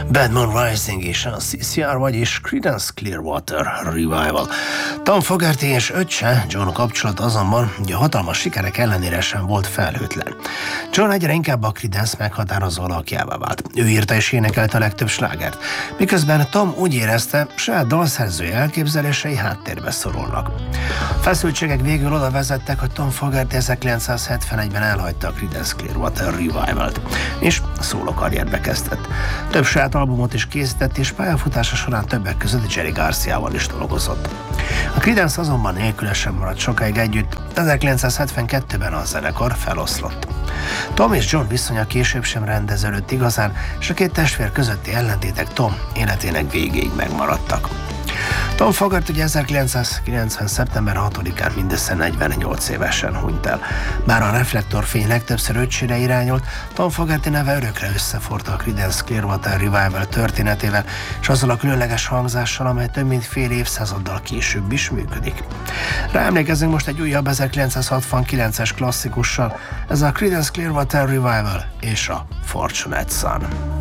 Bad Moon Rising és a CCR, vagyis Creedence Clearwater Revival. Tom Fogerty és öccse, John kapcsolat azonban a hatalmas sikerek ellenére sem volt felhőtlen. John egyre inkább a Creedence meghatározó alakjává vált. Ő írta és énekelte a legtöbb slágert, miközben Tom úgy érezte, saját dalszerzői elképzelései háttérbe szorulnak. A feszültségek végül oda vezettek, hogy Tom Fogerty 1971-ben elhagyta a Creedence Clearwater Revival-t, és szólókarrierbe kezdett. Több saját albumot is készített, és pályafutása során többek között Jerry Garciával is dolgozott. A Creedence azonban nélküle sem maradt sokáig együtt, 1972-ben a zenekar feloszlott. Tom és John viszonya később sem rendeződött igazán, és a két testvér közötti ellentétek Tom életének végéig megmaradtak. Tom Fogerty 1990. szeptember 6-án mindössze 48 évesen hunyt el. Bár a reflektorfény legtöbbször öccsére irányult, Tom Fogerty neve örökre összeforta a Creedence Clearwater Revival történetével, és azzal a különleges hangzással, amely több mint fél évszázaddal később is működik. Ráemlékezünk most egy újabb 1969-es klasszikussal, ez a Creedence Clearwater Revival és a Fortunate Son.